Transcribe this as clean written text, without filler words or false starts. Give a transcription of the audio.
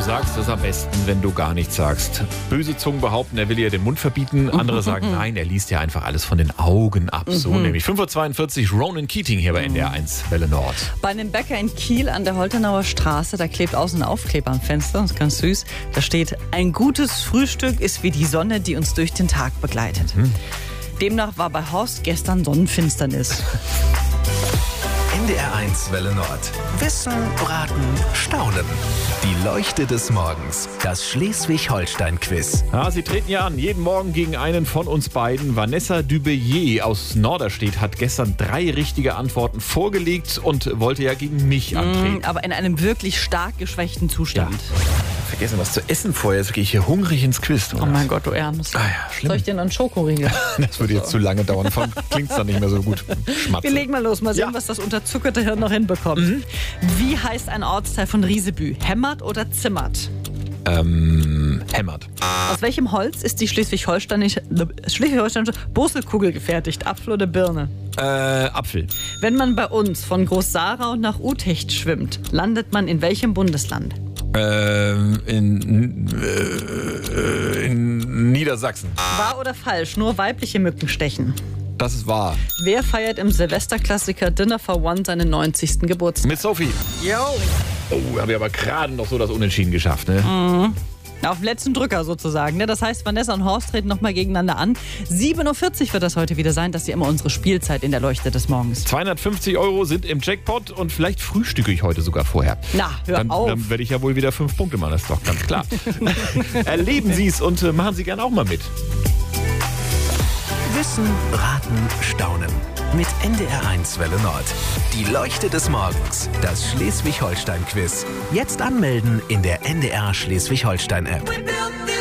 sagst es am besten, wenn du gar nichts sagst. Böse Zungen behaupten, er will ihr den Mund verbieten. Andere sagen, nein, er liest ja einfach alles von den Augen ab. So nämlich 5:42 Uhr, Ronan Keating hier bei NDR 1 Welle Nord. Bei einem Bäcker in Kiel an der Holtenauer Straße, da klebt außen ein Aufkleber am Fenster, das ist ganz süß. Da steht, ein gutes Frühstück ist wie die Sonne, die uns durch den Tag begleitet. Demnach war bei Horst gestern Sonnenfinsternis. NDR 1 Welle Nord. Wissen, Raten, Staunen. Die Leuchte des Morgens. Das Schleswig-Holstein-Quiz. Ja, sie treten ja an, jeden Morgen gegen einen von uns beiden. Vanessa Dubelier aus Norderstedt hat gestern 3 richtige Antworten vorgelegt und wollte ja gegen mich antreten. Aber in einem wirklich stark geschwächten Zustand. Vergessen was zu essen vorher, jetzt gehe ich hier hungrig ins Quiz. Oh mein Gott, du Ärmst. Ah ja, schlimm. Soll ich dir noch einen Schokoriegel? Das würde jetzt zu lange dauern, klingt es dann nicht mehr so gut. Schmatze. Wir legen mal los, mal sehen, Ja. was das unterzuckerte Hirn noch hinbekommt. Wie heißt ein Ortsteil von Riesebü? Hemmert oder Zimmert? Hämmert. Aus welchem Holz ist die schleswig-holsteinische Brusselkugel gefertigt? Apfel oder Birne? Apfel. Wenn man bei uns von Groß-Sarau nach Utecht schwimmt, landet man in welchem Bundesland? In Niedersachsen. Wahr oder falsch? Nur weibliche Mücken stechen. Das ist wahr. Wer feiert im Silvesterklassiker Dinner for One seinen 90. Geburtstag? Mit Sophie. Yo. Oh, habe ich aber gerade noch so das Unentschieden geschafft, ne? Auf dem letzten Drücker sozusagen. Das heißt, Vanessa und Horst treten nochmal gegeneinander an. 7:40 Uhr wird das heute wieder sein. Das ist ja immer unsere Spielzeit in der Leuchte des Morgens. 250 € sind im Jackpot und vielleicht frühstücke ich heute sogar vorher. Na, hör auf. Dann werde ich ja wohl wieder 5 Punkte machen, das ist doch ganz klar. Erleben Sie es und machen Sie gerne auch mal mit. Wissen, Raten, Staunen. Mit NDR 1 Welle Nord. Die Leuchte des Morgens. Das Schleswig-Holstein-Quiz. Jetzt anmelden in der NDR Schleswig-Holstein-App.